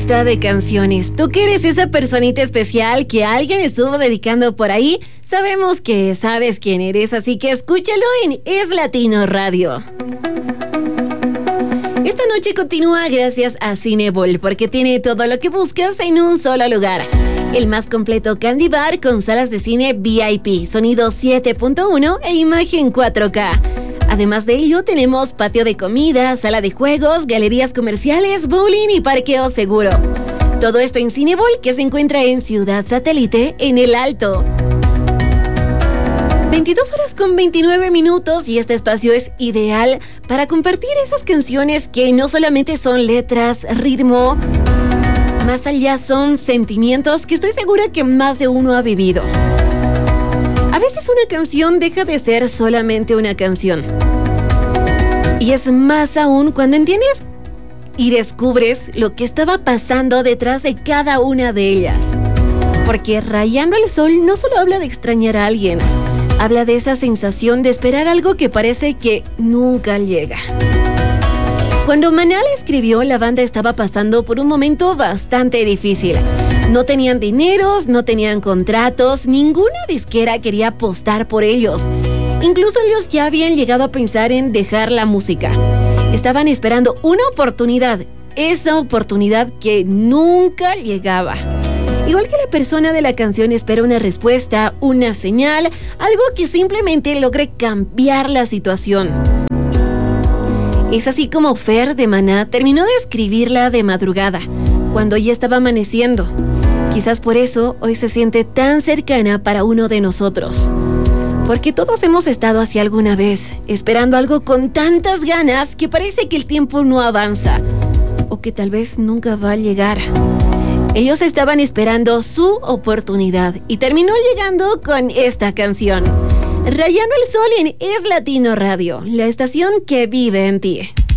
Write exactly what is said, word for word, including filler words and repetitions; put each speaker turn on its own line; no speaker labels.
lista de canciones. Tú que eres esa personita especial que alguien estuvo dedicando por ahí, sabemos que sabes quién eres, así que escúchalo en Es Latino Radio. Esta noche continúa gracias a Cinebol, porque tiene todo lo que buscas en un solo lugar. El más completo Candy Bar con salas de cine V I P, sonido siete punto uno e imagen cuatro K. Además de ello, tenemos patio de comida, sala de juegos, galerías comerciales, bowling y parqueo seguro. Todo esto en Cinebol, que se encuentra en Ciudad Satélite, en El Alto. veintidós horas con veintinueve minutos y este espacio es ideal para compartir esas canciones que no solamente son letras, ritmo, más allá son sentimientos que estoy segura que más de uno ha vivido. A veces una canción deja de ser solamente una canción. Y es más aún cuando entiendes y descubres lo que estaba pasando detrás de cada una de ellas. Porque Rayando el Sol no solo habla de extrañar a alguien, habla de esa sensación de esperar algo que parece que nunca llega. Cuando Manal escribió, la banda estaba pasando por un momento bastante difícil. No tenían dineros, no tenían contratos, ninguna disquera quería apostar por ellos. Incluso ellos ya habían llegado a pensar en dejar la música. Estaban esperando una oportunidad, esa oportunidad que nunca llegaba. Igual que la persona de la canción espera una respuesta, una señal, algo que simplemente logre cambiar la situación. Es así como Fer de Maná terminó de escribirla de madrugada, cuando ya estaba amaneciendo. Quizás por eso hoy se siente tan cercana para uno de nosotros. Porque todos hemos estado así alguna vez, esperando algo con tantas ganas que parece que el tiempo no avanza, o que tal vez nunca va a llegar. Ellos estaban esperando su oportunidad y terminó llegando con esta canción. Rayando el Sol en Es Latino Radio, la estación que vive en ti.